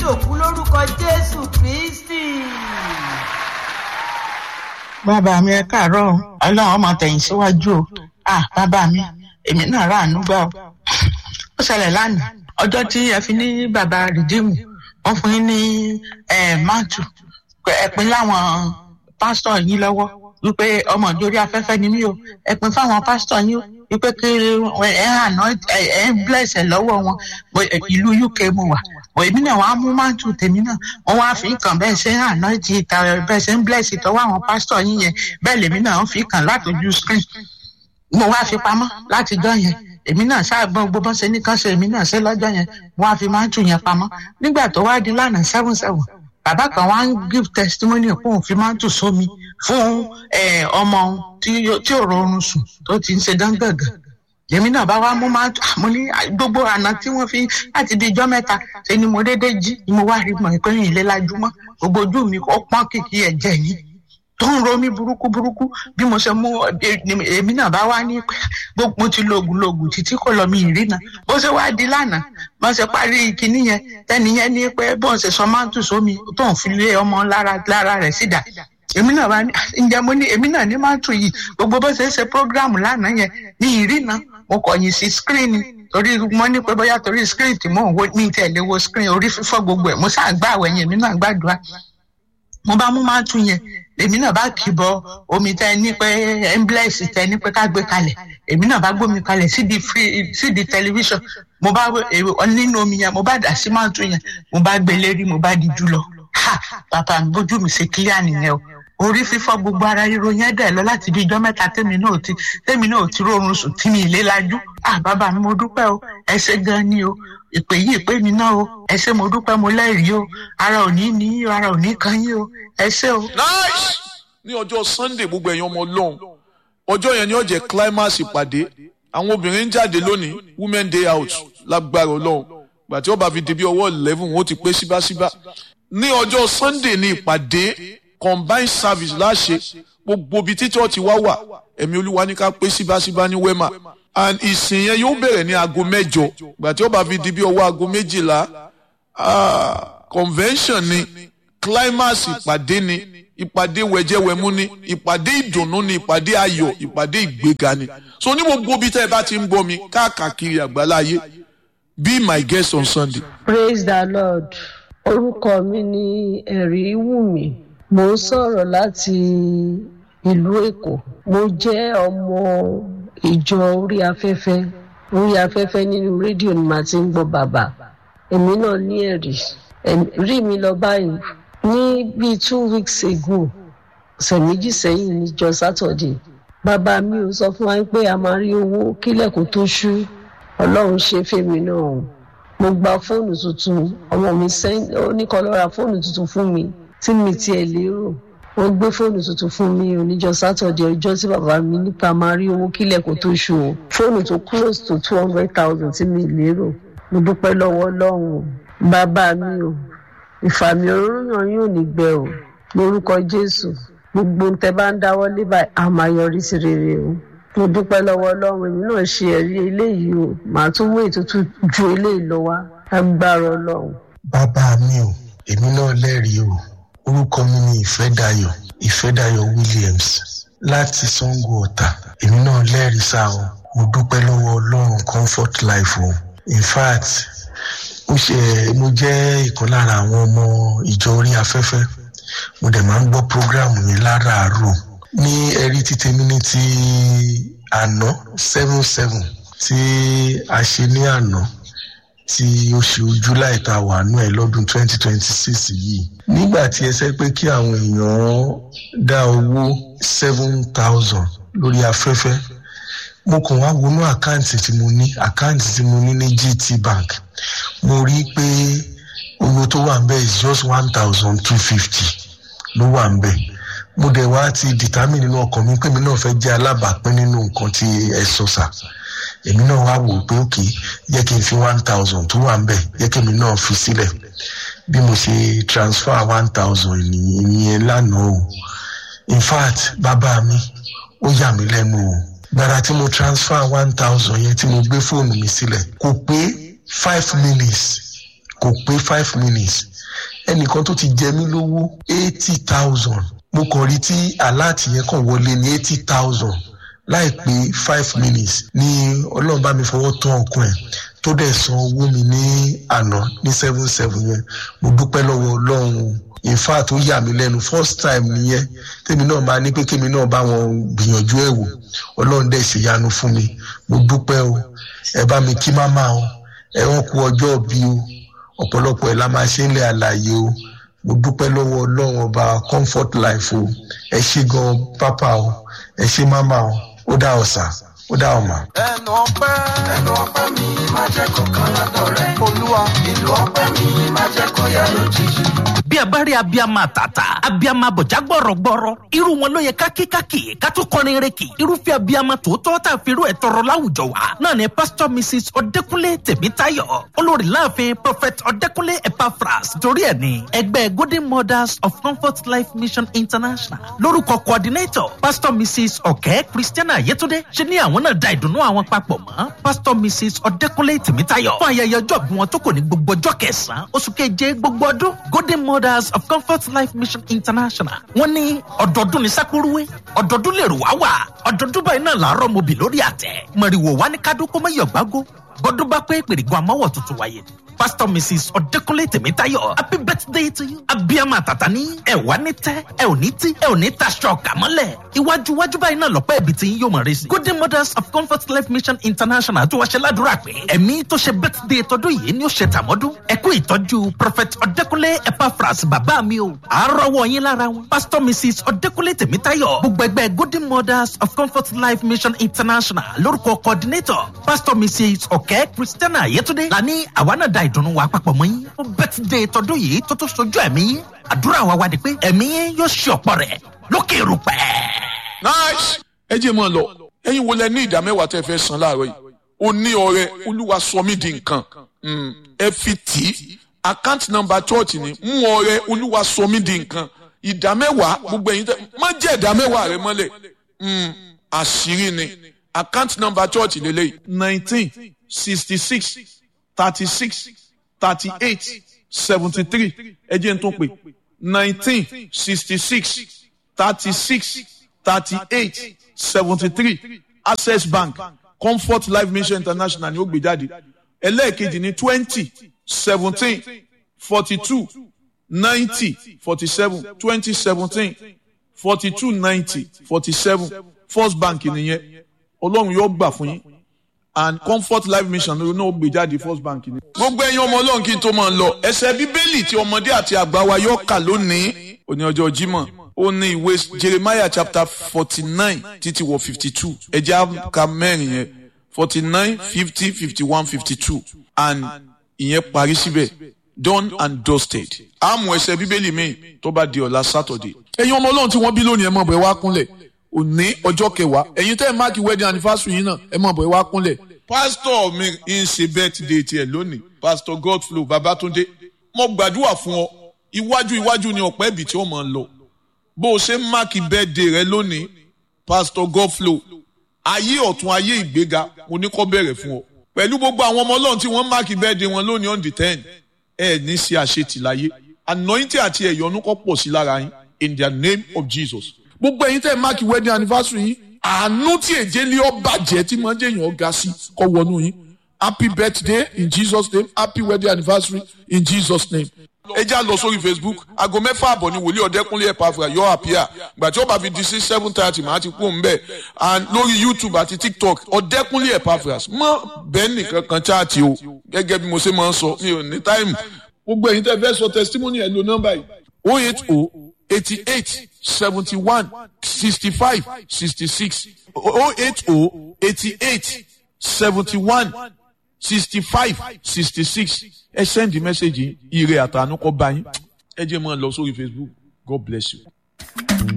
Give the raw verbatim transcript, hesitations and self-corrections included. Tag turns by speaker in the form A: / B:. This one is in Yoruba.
A: dòkú lórúkọ Jésù Kristi.
B: Bàbá mi ẹ káàárọ̀, Ọlọ́run ọmọ tẹ̀yìn síwájú o. Ah, bàbá mi, èmi náà ráàánú gbà o. Ó ṣẹlẹ̀ lánàá, ọjọ́ tí ẹ fi ní bàbá Rìdíìmù, wọ́n fún yín ní máàtù, ẹ̀pin láwọn pásítọ̀ yín lọ́wọ́ wípé ọmọ ìjórí afẹ́fẹ́ ni mí o, ẹ̀pin fáwọn pásítọ̀ yín o, wípé kí ẹ àná ẹ ń blẹ̀sẹ̀ lọ́wọ́ wọn, ìlú U K mo wà. Èmi náà wàá mú máàtù tèmi náà, wọ́n wá fi kàn bẹ́ẹ̀ ṣe àná ti ìta bẹ́ẹ̀ ṣe ń blẹ̀sì tọwọ́ àwọn pásítọ̀ yín yẹn, bẹ́ẹ̀ lèmi náà ń fi kàn látọjú screen. Mo wá fi pamọ́ láti jọ́ yẹn. Èmi náà ṣáàgbọ́n gbogbo ṣe ní kán ṣe èmi náà ṣe lọ́jọ́ yẹn, wọ́n á fi máàtù yẹn pamọ́. Nígbà tó wá di lánàá seven seven, bàbá kan wá ń give testimony pé òun fi máàtù sómi fún ọmọ tí ò rọrùn sùn tó ti ń ṣe dángàngàn. Èmi náà bá wá mú máàtù, mo ní gbogbo àná tí wọ́n fi láti di ijọ́ mẹ́ta ṣe ni mo déédéé jí ni mo wá rí mọ̀ pé ìlé lajúmọ́, gbogbo ojú mi ó pọ́n kìkì ẹ̀jẹ̀ yìí tó ń ro mí burúkú burúkú. Bí mo ṣe mú èmi náà bá wá ní pé gbogbo mo ti lògùn lògùn títí kò lọ mi ìrìnà. Bó ṣe wá di lánàá, bó ṣe parí kinní yẹn, tẹ́ni yẹn ní pé bó ṣe sọ máàtù sómi tó ń fi lé ọmọ lára lára rẹ̀ sídà. Èmi náà bá ní ǹjẹ́ mo ní èmi náà ní máàtù yìí, gbogbo bó ṣe ṣe prógráàmù lánàá yẹn ní ìrìnà, mo kọ̀yìn sí screen torí mo ní pé bóyá torí screen tí mò ń wo ní tẹ̀lé wo screen orí fífọ́ gbogbo ẹ̀, mo ṣáà gbà àwẹ̀ yẹn, èmi náà gbàdúrà. Mo bá mú máàtù yẹn, èmi náà bá kìbọ omi tẹ ní pé embless tẹ ní pé ká gbé kalẹ̀, èmi náà bá gbómi kalẹ̀ sí di free sí di television, mo bá nínú omi yẹn mo bá dà sí máàtù yẹn, mo bá gbé lérí, mo bá di jù lọ. Ha, bàbá mi bójú mi ṣe clear nìyẹn o. Orí fífọ́ gbogbo ara ríro yẹn dẹ̀ lọ láti di ijọ́ mẹ́ta tèmi náà ti tèmi náà ti rọrùn sùn tí mi ìlé lajú. Ah, bàbá mi mo dúpẹ́ o, ẹ ṣé gan ni o, ìpè yìí ìpè mi náà o, ẹ ṣé mo dúpẹ́ mo lẹ́rìí o, ara ò ní ní ara ò ní kan yín o, ẹ ṣé o.
C: Nice. Ní ọjọ́ Sunday gbogbo ẹ̀yin ọmọ Ọlọ́run, ọjọ́ yẹn ni ó jẹ́ climax ìpàdé. Àwọn obìnrin ń jáde lónìí, women day out lágbára Ọlọ́run. Gbà tí ó bá fi di bí ọwọ́ eleven wọ́n ti pé síbáṣíbá. Ní ọjọ́ Sunday ni ìpàdé combined service láṣẹ, gbogbo ibi tí church wá wà, ẹ̀mí Olúwa ní ká pé síbáṣíbá ní Wema. And ìsìn yẹn yóò bẹ̀rẹ̀ ní aago mẹ́jọ. Gbà tí ó bá fi di bí ọwọ́ aago méjìlá, convention ni, climax ìpàdé ni, ìpàdé wẹ̀jẹ̀wẹ̀mú ni, ìpàdé ìdùnnú ni, ìpàdé ayọ̀, ìpàdé ìgbéga ni. So ní gbogbo ibi tẹ́ ẹ bá ti ń gbọ́ mi káàkiri àgbáláyé, be my guest on Sunday.
D: Praise the Lord. Orúkọ mi ni Ẹ̀ríwùmí. Mo ń sọ̀rọ̀ láti ìlú Èkó. Mo jẹ́ ọmọ ìjọ orí afẹ́fẹ́. Orí afẹ́fẹ́ nínú rédíò ni màá ti ń gbọ́ bàbá. Èmi náà ní ẹ̀rí. Rí mi lọ báyìí. Ní bíi two weeks ago, ọ̀sẹ̀ méjì sẹ́yìn níjọ́ Saturday, bàbá mi ò sọ fún wa pé a máa rí owó kílẹ̀kùn tó ṣú. Ọlọ́run ṣe fèmí náà. Mo gba fóònù tuntun, ọmọ mi ó ní kó lọ ra fóònù tuntun fún mi tí mi tiẹ̀ lérò. Wọ́n gbé fóònù tuntun fún mi oníjọ́ Saturday, ọjọ́ tí bàbá mi nípa máa rí owó kílẹ̀kùn tó ṣú o. Fóònù tó close to two hundred thousand tí mi lérò. Mo dúpẹ́ lọ́wọ́ Ọlọ́run. Bàbá mi o, ìfàmì òróró yàn yóò ní gbẹ o, lórúkọ Jésù. Gbogbo ntẹ bá ń dáwọ́ lé báyìí a máa yọrí sí rere o. Mo dúpẹ́ lọ́wọ́ Ọlọ́run, èmi náà ṣe ẹ̀rí eléyìí o, màá tún wé ètùtù ju eléyìí lọ wá, agbára Ọlọ́run.
E: Bàbá mi o, èmi náà lẹ́rìí o, orúkọ mi ni Ìfẹ́dayọ̀ Ìfẹ́dayọ̀ Williams láti Sango Ọ̀tà. Èmi náà lẹ́rìí sá o, mo dúpẹ́ lọ́wọ́ Ọlọ́run Comfort Life o. In fact, ó ṣe mo jẹ́ ìkan lára àwọn ọmọ ìjọ orí afẹ́fẹ́, mo dẹ̀ máa ń gbọ́ prógráàmù yẹn láràárọ̀. Ní ẹ̀rí títí mi ní ti àná seven seven tí a ṣe ní àná tí oṣù July tá a wà nú ẹ̀ lọ́dún twenty twenty six yìí, nígbà tí ẹ sẹ́ pé kí àwọn èèyàn dá owó seven thousand lórí afẹ́fẹ́, mo kàn wá wọnú àkáǹtì tí mo ní àkáǹtì tí mo ní ní G T Bank, mo rí pé owó tó wà ńbẹ̀ is just one thousand two fifty ló wà ńbẹ̀. Mo dẹ̀ wá ti determine nínú ọkàn mi pé mi náà fẹ́ jẹ́ alábàápín nínú nǹkan tí ẹ sọ sà. Èmi náà wá wò pé òkè yẹ kí n fi one thousand tó wà ńbẹ̀ yẹ kí èmi náà fi sílẹ̀. Bí mo ṣe transfer one thousand ìyẹn lánàá o, in fact bàbá mi ó yà mí lẹ́nu o. Gbàrà tí mo transfer one thousand yẹn tí mo gbé fóònù mi sílẹ̀, kò pé five minutes kò pé five minutes ẹnìkan tó ti jẹ mí lówó eighty thousand mo kàn rí tí aláàtì yẹn kàn wọlé ní eighty thousand láìpé five minutes ní ọlọ́run bá mi fọwọ́ tán ọkùn ẹ̀ tó dẹ̀ san owó mi ní àná ní seven seven yẹn. Mo dúpẹ́ lọ́wọ́ ọlọ́run. In fact ó yà mí lẹ́nu first time nìyẹn tèmi náà máa ní pé kémi náà bá wọn gbìyànjú ẹ̀ wò. Ọlọ́run dẹ̀ ṣèyanu fún mi. Mo dúpẹ́ o. Ẹ bá mi kí máma o. Ẹ wọ́n kú ọjọ́ bí o. Ọ̀pọ̀lọpọ̀ ẹ̀ la máa ṣe ń lé àlàyé o. Mo dúpẹ́ lọ́wọ́ ọlọ́run ọba comfort life o. Ẹ ṣé gan pápá o. Ẹ ṣé máma o. Ó dá ọ̀sà. Ó dá ọmọ.
A: ẹnu ọpẹ́ ẹnu ọpẹ́ mi má jẹ́ kó kan lọ́dọ̀ rẹ olúwa ìlú ọpẹ́ mi má jẹ́ kó yá lójijì.
F: bí a bá rí abiyamọ àtàtà abiyamọ abọ̀já gbọ̀rọ̀gbọ̀rọ̀ irú wọn ló yẹ kákíkákì ká tó kọrin rẹ̀kì irúfẹ́ abiyamọ tòótọ́ tá a fi irú ẹ̀ tọrọ láwùjọ wa náà ni pastor mrs ọ̀dẹ́kúnlé tèmítáyọ̀ olórí láàfin prophet ọ̀dẹ́kúnlé epaphras torí ẹ̀ ní ẹgbẹ́ golden mothers of comfort life mission international lórúkọ coordinator pastor mrs ọ̀kẹ́ christiana yétúndé ṣe ní àwọn náà da ìdùnnú àwọn papọ̀ mọ́ pastor mrs ọ̀dẹ́kúnlé tèmítáyọ̀ fún ayẹyẹ ọjọ́ bí wọn tó kò ní gbogbo ọjọ́ kẹsàn-án oṣù keje gbogbo ọdún golden mothers of comfort life mission international wọ́n ní ọdọọdún ní sákúrúwé ọdọọdún lè rò wá wà ọdọọdún báyìí náà làárọ̀ mobì lórí àtẹ mọ̀rìwò wá ní kádókó mọ́ yọ̀gbágó bọ́dún bá pé pèrègùn àmọ́wọ̀ tuntun wáyé pastor mrs ọ̀dẹ́kúnlé tèmítáyọ̀ happy birthday to you abiyamọ àtàtà ní ẹ wá ní tẹ́ ẹ ò ní tí ẹ ò ní taṣọ ọ̀kà mọ́lẹ̀ iwájú iwájú báyìí náà lọ́pẹ́ ibi tí yín yóò mọ̀ rẹ sí. golden mothers of comfort life mission international tó wá ṣe ládùúrà pé ẹ̀mí tó ṣe birthday tọdún yìí ni ó ṣe tàmọ́dún ẹ kú ìtọ́jú prophet ọ̀dẹ́kúnlé epaphras bàbá mi o àárọ̀wọ̀ yín lára wọn pastor mrs ọ̀dẹ́kúnlé tèmítáyọ̀ gbogbo ẹgbẹ́ golden mothers of comfort life mission international lórúkọ coordinator pastor mrs ọ̀kẹ́ christiana yétúndé la ní àwa náà da ìdùnnú wa papọ̀ mọ́ yín fún birthday tọdún yìí tó tó sojú ẹ̀mí yín àdúrà wa wá di pé ẹ̀mí yín yóò ṣe ọ̀pọ̀ rẹ̀ lókè erùpẹ̀.
C: nice ẹ jẹ́ mọ́ ọ lọ ẹ̀yin wo lẹ ní ìdá mẹ́wàá tẹ́ fẹ́ san láàárọ̀ yìí o ní ọrẹ olúwa sọ mí di nǹkan ẹ fi tì í account number church ni mú ọrẹ olúwa sọ mí di nǹkan ìdá mẹ́wàá gbogbo ẹ̀yin tẹ́ má jẹ́ ìdá mẹ́wàá rẹ mọ́lẹ̀ àṣírí ni account number church lélẹ́yìí nineteen sixty six thirty six thirty eight seventy three ẹ jẹ́ n tún pè nineteen sixty six thirty six thirty eight seventy three access bank comfort life mission international ni ó gbé jáde ẹlẹ́ẹ̀kejì ní twenty seventeen forty two ninety forty seven twenty seventeen forty two ninety forty seven first bank nìyẹn ọlọ́run yóò gbà fún yín and comfort life mission ló náà gbé jáde first bank ni. gbogbo ẹ̀yin ọmọ ọlọ́run kí n tó máa lọ ẹsẹ̀ bíbélì tí ọmọdé àti àgbà wa yóò kà lónìí òní ọjọ́ jímọ̀ ó ní ìwé jeremiah chapter forty nine títí wọ fifty two ẹjẹ́ ká mẹ́rin yẹn forty nine fifty fifty one fifty two and ìyẹn parí síbẹ̀ done and dusted. àmọ́ ẹsẹ̀ bíbélì mi tó bá di ọ̀la saturday. ẹ̀yin ọmọ ọlọ́run tí wọ́n bí lónìí ẹ mọ̀ bọ̀ ẹ wá kúnlẹ̀ òní ọjọ́ kẹwàá ẹ̀yin tẹ́ ẹ máàkì wedding anniversary yìí náà ẹ mọ̀ bọ̀ ẹ wá kúnlẹ̀. pásítọ̀ mi ń ṣe birthday tiẹ̀ lónìí pásítọ̀ godflow babatunde mo gbàdúrà fún ọ iwájú iwájú ni ọ̀pẹ́ ibì tí ó máa ń lọ bó o ṣe ń máàkì birthday rẹ lónìí pásítọ̀ godflow ayé ọ̀tún ayé ìgbéga mo ní kó bẹ̀rẹ̀ fún ọ pẹ̀lú gbogbo àwọn ọmọ ọlọ́run tí wọ́n máàkì birthday wọn lónìí on the ten ẹ ní sí àṣetì láyé anointing àti ẹ̀yọ́nú kó pọ̀ sí lára yín in the name of jesus. gbogbo ẹ̀yin tẹ́ ẹ máàkì wedding anniversary yín àánú tí èjé lé ọ bàjẹ́ tí mo jẹ́ èèyàn ga sí kó wọnú yín happy birthday in jesus name happy wedding anniversary in jesus name. ẹ já lọ sórí facebook aago mẹ́fà àbọ̀ ni wòlíì ọ̀dẹ́kúnlé Epaphras yọ àpíà gbà tí ó bá fi di sí seven thirty màá ti kú òun bẹ́ẹ̀ and lórí youtube àti tiktok ọ̀dẹ́kúnlé Epaphras mọ́ bẹ́ẹ̀ nìkan kan chaati o gẹ́gẹ́ bí mo ṣe máa ń sọ mi ò ní táìmù gbogbo ẹ̀yin tẹ́ fẹ́ sọ testimony ẹ̀ lo nọ́mbà yìí oh eight oh eighty eight seventy one sixty five sixty six oh eight oh eighty eight seventy one sixty five sixty six ẹ send the message ire àtànú kọ bá yín ẹ jẹ́ mọ́ ọ lọ sórí facebook god bless you.